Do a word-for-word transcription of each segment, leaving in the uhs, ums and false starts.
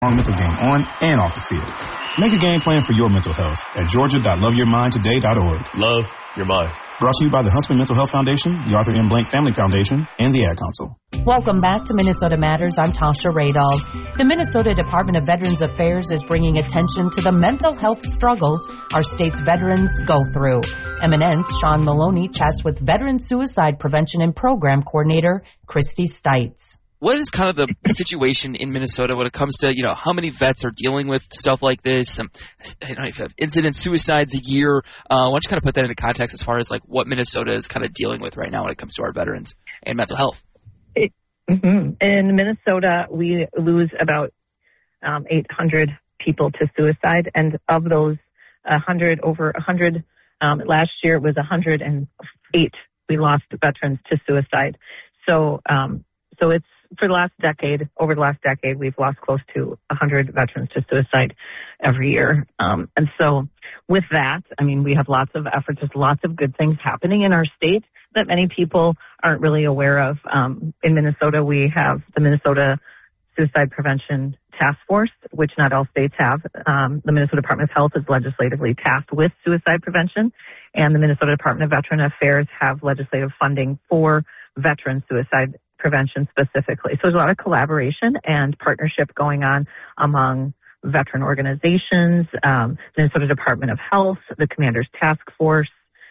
mental game on and off the field. Make a game plan for your mental health at georgia dot love your mind today dot org. Love your mind. Brought to you by the Huntsman Mental Health Foundation, the Arthur M. Blank Family Foundation, and the Ad Council. Welcome back to Minnesota Matters. I'm Tasha Radall. The Minnesota Department of Veterans Affairs is bringing attention to the mental health struggles our state's veterans go through. Eminence Sean Maloney chats with Veteran Suicide Prevention and Program Coordinator Christy Stites. What is kind of the situation in Minnesota when it comes to, you know, how many vets are dealing with stuff like this? Um, I don't know if you have incident suicides a year. Uh, why don't you kind of put that into context as far as like what Minnesota is kind of dealing with right now when it comes to our veterans and mental health? It, mm-hmm. In Minnesota, we lose about um, eight hundred people to suicide, and of those, one hundred over one hundred um, last year it was one hundred eight we lost veterans to suicide. So, um, so it's for the last decade, over the last decade, we've lost close to one hundred veterans to suicide every year. Um, and so with that, I mean, we have lots of efforts. There's lots of good things happening in our state that many people aren't really aware of. Um, in Minnesota, we have the Minnesota Suicide Prevention Task Force, which not all states have. Um, the Minnesota Department of Health is legislatively tasked with suicide prevention, and the Minnesota Department of Veteran Affairs have legislative funding for veteran suicide prevention specifically. So there's a lot of collaboration and partnership going on among veteran organizations, um, Minnesota Department of Health, the Commander's Task Force,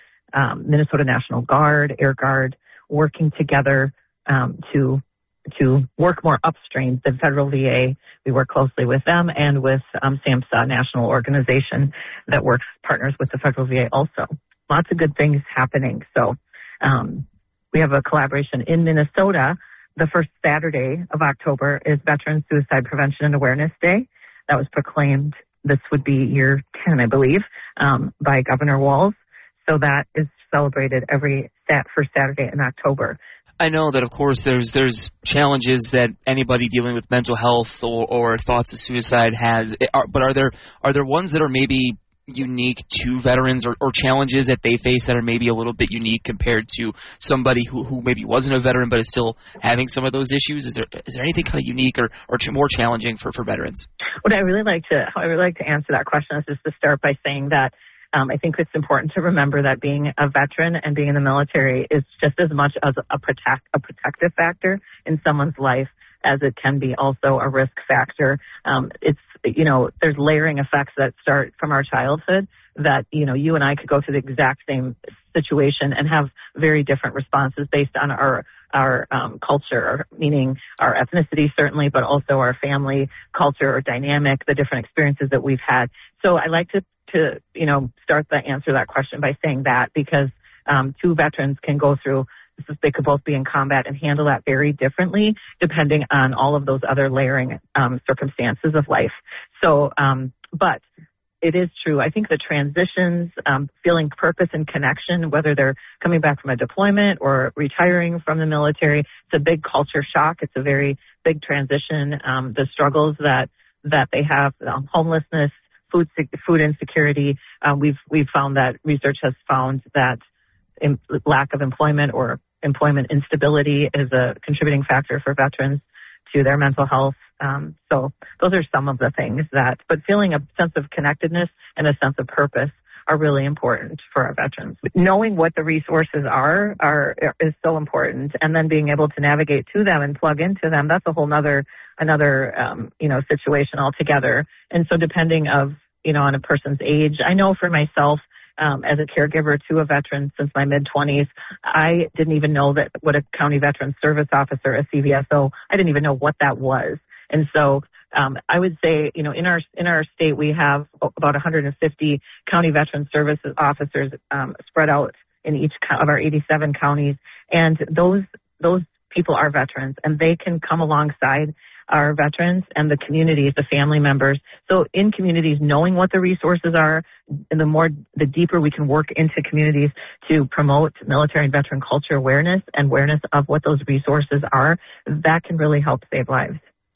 um, Minnesota National Guard, Air Guard, working together um, to to work more upstream. The federal V A, we work closely with them, and with um, SAMHSA, national organization that works partners with the federal V A also. Lots of good things happening. So um, we have a collaboration in Minnesota. The first Saturday of October is Veteran Suicide Prevention and Awareness Day. That was proclaimed, this would be year ten, I believe, um, by Governor Walz. So that is celebrated every sat first Saturday in October. I know that, of course, there's there's challenges that anybody dealing with mental health or, or thoughts of suicide has. Are, but are there are there ones that are maybe unique to veterans, or, or challenges that they face that are maybe a little bit unique compared to somebody who, who maybe wasn't a veteran but is still having some of those issues? Is there is there anything kind of unique or, or ch- more challenging for, for veterans? What I really like to how I really like to answer that question is just to start by saying that um, I think it's important to remember that being a veteran and being in the military is just as much as a protect a protective factor in someone's life as it can be also a risk factor. Um, it's, you know, there's layering effects that start from our childhood that, you know, you and I could go through the exact same situation and have very different responses based on our, our um, culture, meaning our ethnicity certainly, but also our family culture or dynamic, the different experiences that we've had. So I like to, to, you know, start the answer to that question by saying that because um, two veterans can go through they could both be in combat and handle that very differently depending on all of those other layering um, circumstances of life. So, um, but it is true. I think the transitions, um, feeling purpose and connection, whether they're coming back from a deployment or retiring from the military, it's a big culture shock. It's a very big transition. Um, the struggles that, that they have, um, homelessness, food, food insecurity. Um, we've, we've found that research has found that in, lack of employment or employment instability is a contributing factor for veterans to their mental health. Um, so those are some of the things that, but feeling a sense of connectedness and a sense of purpose are really important for our veterans. Knowing what the resources are, are is so important, and then being able to navigate to them and plug into them, that's a whole nother, another, um, you know, situation altogether. And so depending of, you know, on a person's age, I know for myself, Um, as a caregiver to a veteran since my mid-twenties, I didn't even know that what a County Veteran Service Officer, a C V S O, I didn't even know what that was. And so um, I would say, you know, in our in our state, we have about one hundred fifty County Veteran Service Officers um, spread out in each of our eighty-seven counties. And those those people are veterans, and they can come alongside our veterans and the communities, the family members. So in communities, knowing what the resources are, and the more, the deeper we can work into communities to promote military and veteran culture awareness and awareness of what those resources are, that can really help save lives.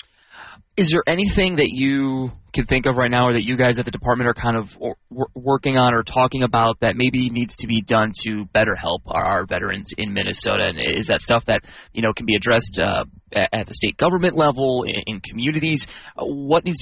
Is there anything that you can think of right now or that you guys at the department are kind of w- working on or talking about that maybe needs to be done to better help our, our veterans in Minnesota? And is that stuff that, you know, can be addressed uh, at, at the state government level, in, in communities? Uh, what needs